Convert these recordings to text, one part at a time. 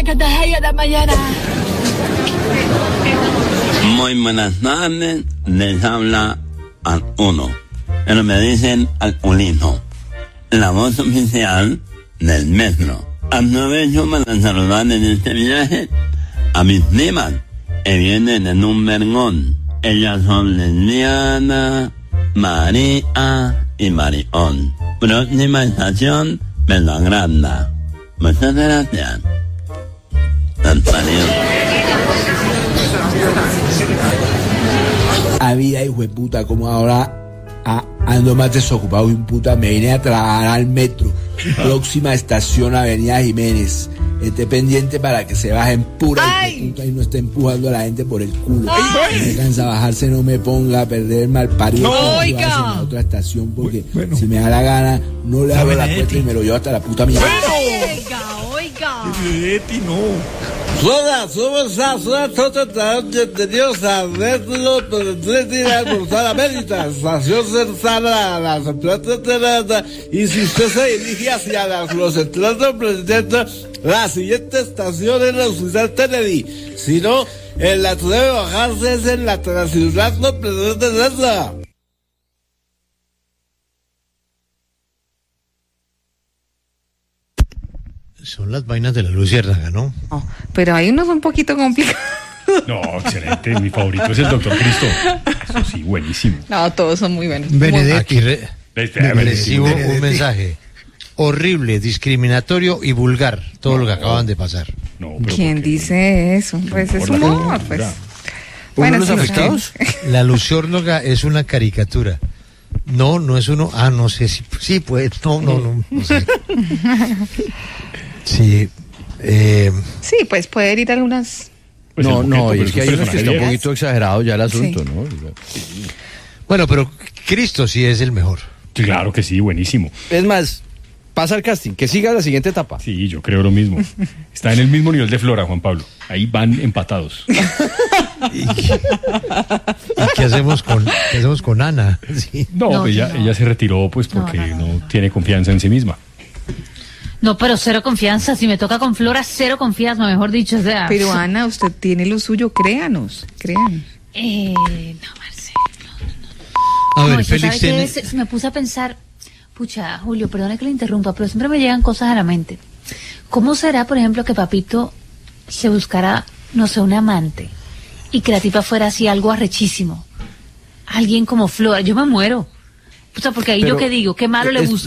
de la mañana. Muy buenas tardes, les habla al uno, pero me dicen al Ulino, la voz oficial del metro. Aprovecho para saludar en este viaje a mis primas que vienen en un vergón. Ellas son Lesbiana, María y Marión. Próxima estación, Belgranda. Muchas gracias. A vida, hijo de puta, como ahora ando más desocupado y un puta, me vine a trabajar al metro. Próxima estación, Avenida Jiménez. Esté pendiente para que se bajen pura y puta y no esté empujando a la gente por el culo. Si me cansa bajarse, no me ponga a perder el mal parido. No, oiga. Otra estación, porque si me da la gana, no le abro la puerta y me lo llevo hasta la puta mierda. Oiga. Hola, somos bienvenidos a verlo, pero de almorzar a Mérida, estación cercana a las plantas de nada, y si usted se dirige hacia los centros presidente, la siguiente estación es la Ciudad Kennedy, si no, en la que debe bajarse es en la Ciudad presidente de nada. Son las vainas de la luciérnaga, ¿no? Oh, pero hay unos un poquito complicados. No, excelente. Mi favorito es el Doctor Cristo. Eso sí, buenísimo. No, todos son muy buenos. Benedetti. Recibo un mensaje horrible, discriminatorio y vulgar. Todo lo que acaban de pasar. No, ¿Quién dice eso? Pues es humor, pues. Bueno, los afectados. La luciérnaga es una caricatura. No, no es uno. Ah, no sé si. Sí, pues. No sé. Sí. Sí, pues puede ir algunas. Pues no, es que hay unos que está un poquito exagerado ya el asunto, sí. ¿No? Bueno, pero Cristo sí es el mejor. Claro que sí, buenísimo. Es más, pasa el casting, que siga la siguiente etapa. Sí, yo creo lo mismo. Está en el mismo nivel de Flora, Juan Pablo. Ahí van empatados. ¿Y qué hacemos con Ana? Sí. No, ella se retiró pues porque no tiene confianza en sí misma. No, pero cero confianza. Si me toca con Flora, cero confianza, mejor dicho. O sea, pero Ana, usted tiene lo suyo, créanos. No, Marcelo, no. A ver, Félix. Me puse a pensar, pucha, Julio, perdone que lo interrumpa, pero siempre me llegan cosas a la mente. ¿Cómo será, por ejemplo, que Papito se buscara, no sé, un amante y que la tipa fuera así algo arrechísimo? Alguien como Flora, yo me muero. O sea, porque ahí pero, yo qué digo, qué malo le busco.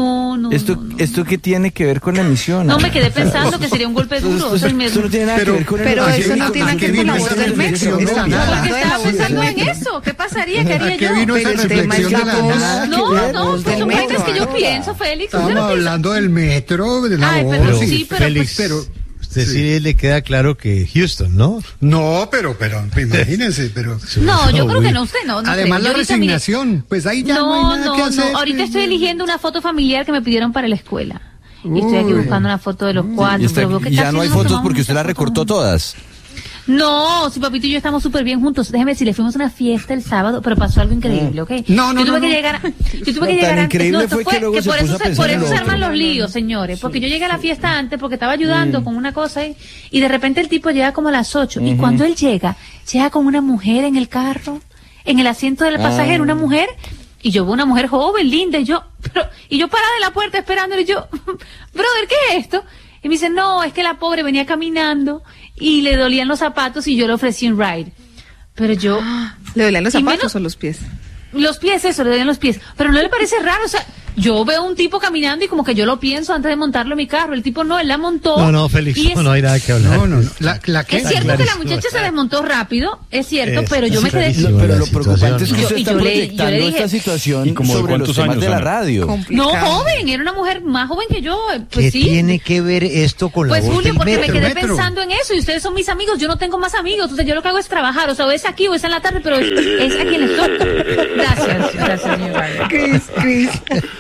¿Esto qué tiene que ver con la emisión? No, me quedé pensando que sería un golpe duro. Eso no tiene nada que ver con pero eso no tiene nada que ver con la voz del metro. Estaba pensando en eso. ¿Qué pasaría? ¿Qué haría yo? Pero el tema es la voz. No, son vainas que yo pienso, Félix. Estamos hablando del metro, de la voz. Pero sí, Félix, usted sí le queda claro que Houston, ¿no? No, pero imagínense, pero... No, yo creo que no, usted no. Además la resignación, pues ahí ya no hay nada que hacer. No, ahorita estoy eligiendo una foto familiar que me pidieron para la escuela. Y estoy aquí buscando una foto de los cuatro. Ya no hay fotos porque usted las recortó todas. No, si Papito y yo estamos súper bien juntos. Déjeme decirle, fuimos a una fiesta el sábado, pero pasó algo increíble, ¿ok? Yo tuve que llegar antes. Increíble fue que luego por eso se arman otro. los líos, señores. Porque yo llegué a la fiesta antes porque estaba ayudando con una cosa y de repente el tipo llega como a las 8. Y cuando él llega con una mujer en el carro, en el asiento del pasajero, una mujer. Y yo veo una mujer joven, linda, y yo parada en la puerta esperándole, y yo, brother, ¿qué es esto? Y me dice, no, es que la pobre venía caminando y le dolían los zapatos y yo le ofrecí un ride. Pero yo... ¿Le dolían los zapatos o los pies? Los pies, eso, le dolían los pies. Pero no le parece raro, o sea, yo veo un tipo caminando y como que yo lo pienso antes de montarlo en mi carro. El tipo no, él la montó. No, Félix, no hay nada que hablar. No. ¿La qué? Es cierto que la muchacha se desmontó rápido, es cierto, pero yo me quedé... Pero lo preocupante es que usted está proyectando esta situación sobre los temas de la radio. No, joven, era una mujer más joven que yo, pues ¿qué sí. tiene que ver esto con la voz Julio, del porque metro? me quedé pensando en eso y ustedes son mis amigos, yo no tengo más amigos, entonces yo lo que hago es trabajar, o sea, o es aquí o es en la tarde, pero es a quien les toca. Gracias, señor.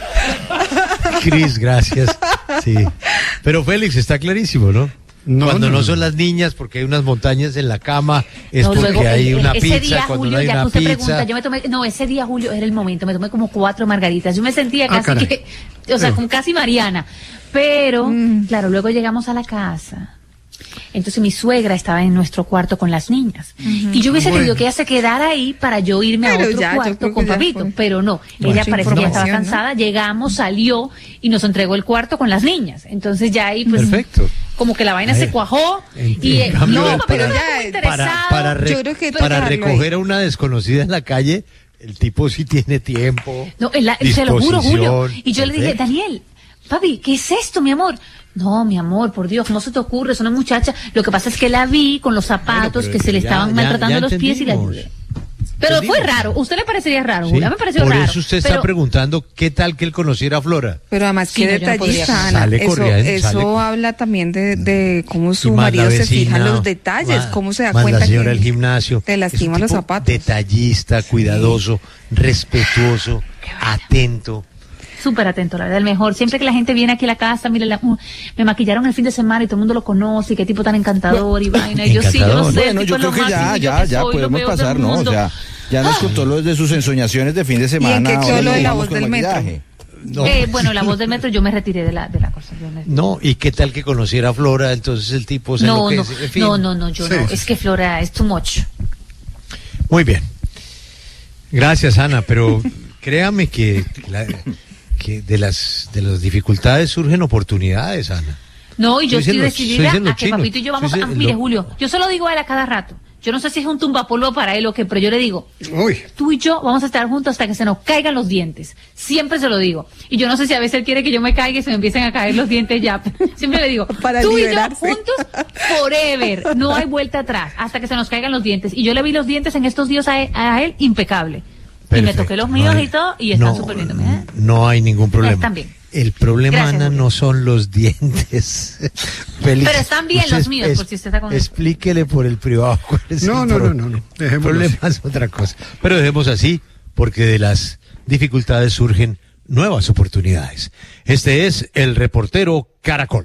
Cris, gracias. Sí. Pero Félix, está clarísimo, ¿no? Cuando no son las niñas, porque hay unas montañas en la cama, es porque luego, hay una pizza, día, cuando Julio, no hay una pizza. Pregunta, yo me tomé, ese día, Julio, era el momento, me tomé como 4 margaritas, yo me sentía casi como casi Mariana, pero, claro, luego llegamos a la casa, Entonces mi suegra estaba en nuestro cuarto con las niñas. Y yo hubiese querido que ella se quedara ahí para yo irme a otro cuarto con papito, pero no. Ella parecía que estaba cansada, llegamos, salió y nos entregó el cuarto con las niñas. Entonces ya ahí pues como que la vaina se cuajó y pero ya para recoger a una desconocida en la calle, el tipo sí tiene tiempo. No, se lo juro, Julio. Y yo le dije, Daniel, papi, ¿qué es esto, mi amor? No, mi amor, por Dios, ¿cómo se te ocurre? Es una muchacha. Lo que pasa es que la vi con los zapatos que se le estaban maltratando los pies y la ayudé. Pero fue raro. ¿Usted le parecería raro, Julio? Me pareció raro. Por eso usted está preguntando qué tal que él conociera a Flora. Pero además, qué detallista, Ana. Eso habla también de cómo su marido se fija en los detalles, cómo se da cuenta la señora del gimnasio te lastima los zapatos. Detallista, cuidadoso, respetuoso, atento. Súper atento, la verdad, el mejor. Siempre que la gente viene aquí a la casa, mire, me maquillaron el fin de semana y todo el mundo lo conoce, y qué tipo tan encantador y vaina. Y yo sí, yo no sé. Bueno, yo creo que ya podemos pasar, ¿no? O sea, ya nos contó lo de sus ensoñaciones de fin de semana. ¿Y en qué quedó lo de la voz del metro? No. Bueno, la voz del metro, yo me retiré de la cosa. No, ¿y qué tal que conociera a Flora? Entonces el tipo se enloquece. En fin. No, yo no. Es que Flora es too much. Muy bien. Gracias, Ana, pero créame que de las dificultades surgen oportunidades, Ana. No, y yo estoy decidida a que papito y yo vamos a... Mire, Julio, yo se lo digo a él a cada rato. Yo no sé si es un tumbapolvo para él o qué, pero yo le digo, tú y yo vamos a estar juntos hasta que se nos caigan los dientes. Siempre se lo digo. Y yo no sé si a veces él quiere que yo me caiga y se me empiecen a caer los dientes ya. Siempre le digo, tú y yo juntos forever. No hay vuelta atrás hasta que se nos caigan los dientes. Y yo le vi los dientes en estos días a él impecable. Perfecto. Y me toqué los míos y todo y están súper bien. No hay ningún problema. Están bien. El problema, Ana, no son los dientes. Félix, pero están bien los míos, por si usted está con... Explíquele por el privado cuál es no. El problema es otra cosa. Pero dejemos así, porque de las dificultades surgen nuevas oportunidades. Este es el reportero Caracol.